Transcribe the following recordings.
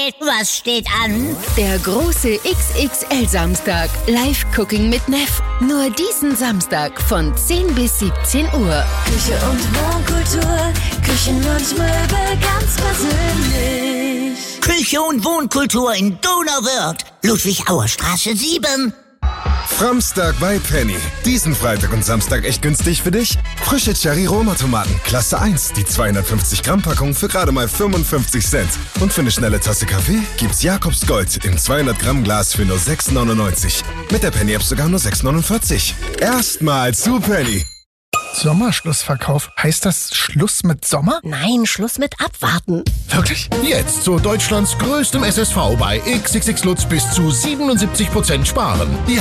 geht? Was steht an? Der große XXL-Samstag. Live-Cooking mit Neff. Nur diesen Samstag von 10 bis 17 Uhr. Küche und Wohnkultur, Küchen und Möbel ganz persönlich. Küche und Wohnkultur in Donauwörth. Ludwig-Auer-Straße 7. Framstag bei Penny. Diesen Freitag und Samstag echt günstig für dich? Frische Cherry-Roma-Tomaten, Klasse 1, die 250 Gramm Packung für gerade mal 55 Cent. Und für eine schnelle Tasse Kaffee gibt's Jakobs Gold im 200 Gramm Glas für nur 6,99. Mit der Penny-App sogar nur 6,49. Erstmal zu Penny. Sommerschlussverkauf. Heißt das Schluss mit Sommer? Nein, Schluss mit Abwarten. Wirklich? Jetzt zu Deutschlands größtem SSV bei XXX Lutz bis zu 77% sparen. Ja,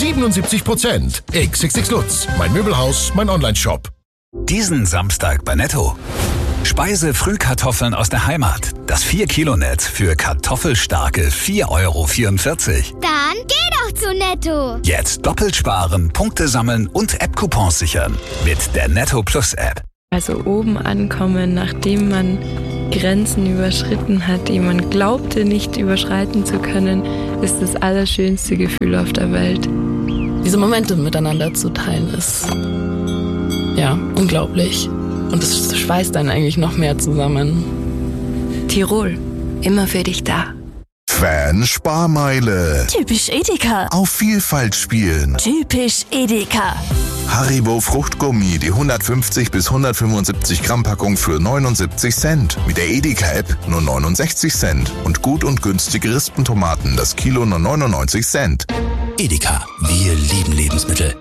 77%. XXX Lutz. Mein Möbelhaus, mein Onlineshop. Diesen Samstag bei Netto. Speise-Frühkartoffeln aus der Heimat. Das 4-Kilo-Netz für kartoffelstarke 4,44 €. Dann geh doch zu Netto. Jetzt doppelt sparen, Punkte sammeln und App-Coupons sichern. Mit der Netto Plus App. Also oben ankommen, nachdem man Grenzen überschritten hat, die man glaubte nicht überschreiten zu können, ist das allerschönste Gefühl auf der Welt. Diese Momente miteinander zu teilen ist, ja, unglaublich. Und es schweißt einen eigentlich noch mehr zusammen. Tirol, immer für dich da. Fan-Sparmeile. Typisch Edeka. Auf Vielfalt spielen. Typisch Edeka. Haribo Fruchtgummi, die 150 bis 175 Gramm Packung für 79 Cent. Mit der Edeka-App nur 69 Cent. Und gut und günstige Rispentomaten, das Kilo nur 99 Cent. Edeka, wir lieben Lebensmittel.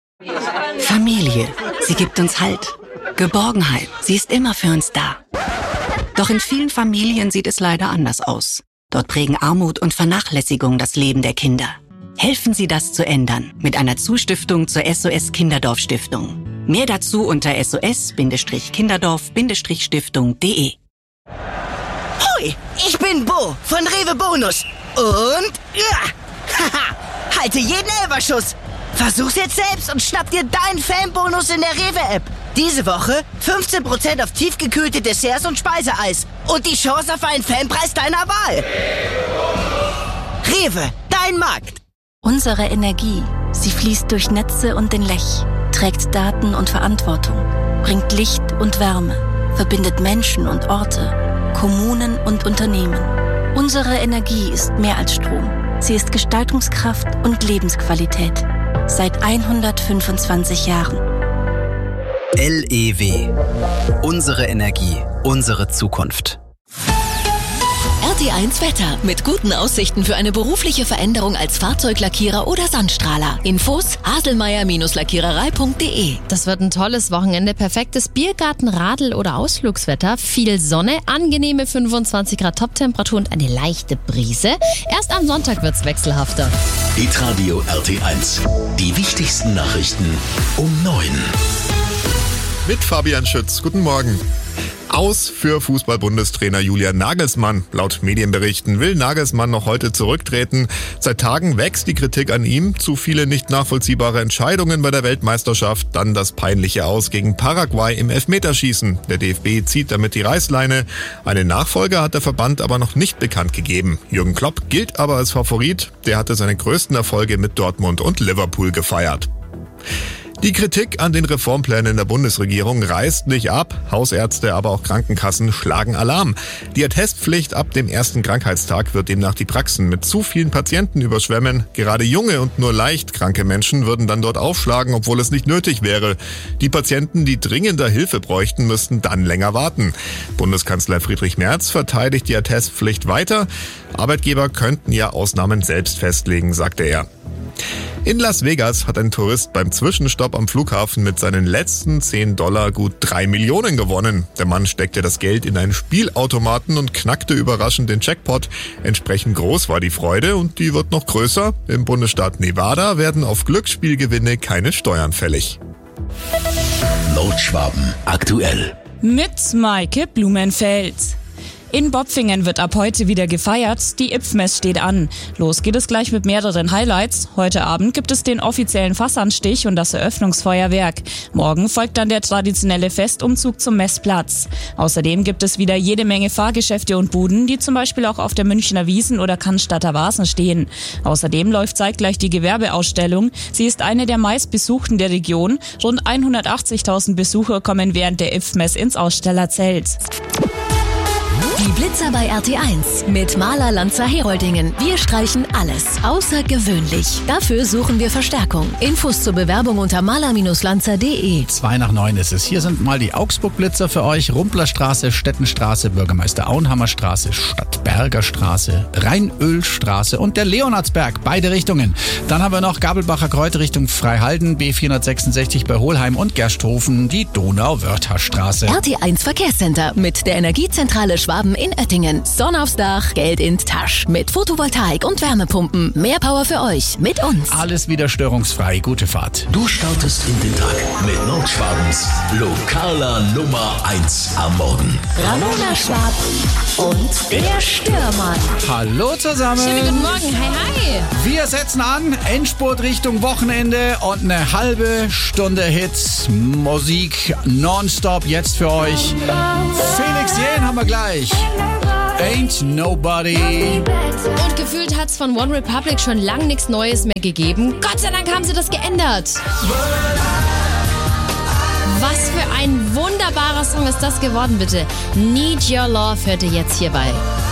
Familie, sie gibt uns Halt. Geborgenheit, sie ist immer für uns da. Doch in vielen Familien sieht es leider anders aus. Dort prägen Armut und Vernachlässigung das Leben der Kinder. Helfen Sie, das zu ändern mit einer Zustiftung zur SOS Kinderdorf Stiftung. Mehr dazu unter sos-kinderdorf-stiftung.de. Hoi, ich bin Bo von Rewe Bonus. Und haha, halte jeden Elberschuss. Versuch's jetzt selbst und schnapp dir deinen Fanbonus in der Rewe-App. Diese Woche 15% auf tiefgekühlte Desserts und Speiseeis. Und die Chance auf einen Fanpreis deiner Wahl. Rewe, dein Markt. Unsere Energie, sie fließt durch Netze und den Lech, trägt Daten und Verantwortung, bringt Licht und Wärme, verbindet Menschen und Orte, Kommunen und Unternehmen. Unsere Energie ist mehr als Strom. Sie ist Gestaltungskraft und Lebensqualität. Seit 125 Jahren. LEW. Unsere Energie, unsere Zukunft. RT1 Wetter. Mit guten Aussichten für eine berufliche Veränderung als Fahrzeuglackierer oder Sandstrahler. Infos haselmeier-lackiererei.de. Das wird ein tolles Wochenende. Perfektes Biergarten-, Radl- oder Ausflugswetter. Viel Sonne, angenehme 25 Grad Toptemperatur und eine leichte Brise. Erst am Sonntag wird's wechselhafter. Hitradio RT1. Die wichtigsten Nachrichten um 9. Mit Fabian Schütz. Guten Morgen. Aus für Fußball-Bundestrainer Julian Nagelsmann. Laut Medienberichten will Nagelsmann noch heute zurücktreten. Seit Tagen wächst die Kritik an ihm. Zu viele nicht nachvollziehbare Entscheidungen bei der Weltmeisterschaft. Dann das peinliche Aus gegen Paraguay im Elfmeterschießen. Der DFB zieht damit die Reißleine. Einen Nachfolger hat der Verband aber noch nicht bekannt gegeben. Jürgen Klopp gilt aber als Favorit. Der hatte seine größten Erfolge mit Dortmund und Liverpool gefeiert. Die Kritik an den Reformplänen der Bundesregierung reißt nicht ab. Hausärzte, aber auch Krankenkassen schlagen Alarm. Die Attestpflicht ab dem ersten Krankheitstag wird demnach die Praxen mit zu vielen Patienten überschwemmen. Gerade junge und nur leicht kranke Menschen würden dann dort aufschlagen, obwohl es nicht nötig wäre. Die Patienten, die dringender Hilfe bräuchten, müssten dann länger warten. Bundeskanzler Friedrich Merz verteidigt die Attestpflicht weiter. Arbeitgeber könnten ja Ausnahmen selbst festlegen, sagte er. In Las Vegas hat ein Tourist beim Zwischenstopp am Flughafen mit seinen letzten $10 gut 3 Millionen gewonnen. Der Mann steckte das Geld in einen Spielautomaten und knackte überraschend den Jackpot. Entsprechend groß war die Freude und die wird noch größer. Im Bundesstaat Nevada werden auf Glücksspielgewinne keine Steuern fällig. Nordschwaben aktuell. Mit Maike Blumenfeld. In Bopfingen wird ab heute wieder gefeiert. Die IPF-Mess steht an. Los geht es gleich mit mehreren Highlights. Heute Abend gibt es den offiziellen Fassanstich und das Eröffnungsfeuerwerk. Morgen folgt dann der traditionelle Festumzug zum Messplatz. Außerdem gibt es wieder jede Menge Fahrgeschäfte und Buden, die zum Beispiel auch auf der Münchner Wiesn oder Cannstatter Vasen stehen. Außerdem läuft zeitgleich die Gewerbeausstellung. Sie ist eine der meistbesuchten der Region. Rund 180.000 Besucher kommen während der IPF-Mess ins Ausstellerzelt. Die Blitzer bei RT1 mit Maler Lanza Heroldingen. Wir streichen alles außergewöhnlich. Dafür suchen wir Verstärkung. Infos zur Bewerbung unter maler-lanza.de. 8:55 ist es. Hier sind mal die Augsburg-Blitzer für euch. Rumplerstraße, Stettenstraße, Bürgermeister Auenhammerstraße, Stadtberger Straße, Rheinölstraße und der Leonardsberg. Beide Richtungen. Dann haben wir noch Gabelbacher Kräute Richtung Freihalden, B466 bei Hohlheim und Gersthofen, die Donau-Wörther-Straße. RT1 Verkehrscenter mit der Energiezentrale Schwaben in Oettingen. Sonne aufs Dach, Geld in Tasch. Mit Photovoltaik und Wärmepumpen. Mehr Power für euch. Mit uns. Alles wieder störungsfrei. Gute Fahrt. Du startest in den Tag mit Nordschwabens lokaler Nummer 1 am Morgen. Ramona Schwab und der Stürmann. Hallo zusammen. Schönen guten Morgen. Hi, hi. Wir setzen an. Endspurt Richtung Wochenende und eine halbe Stunde Hits. Musik nonstop jetzt für euch. Felix Jähn haben wir gleich. Ain't Nobody. Und gefühlt hat's von One Republic schon lang nichts Neues mehr gegeben. Gott sei Dank haben sie das geändert. Was für ein wunderbarer Song ist das geworden, bitte. Need Your Love hört ihr jetzt hier bei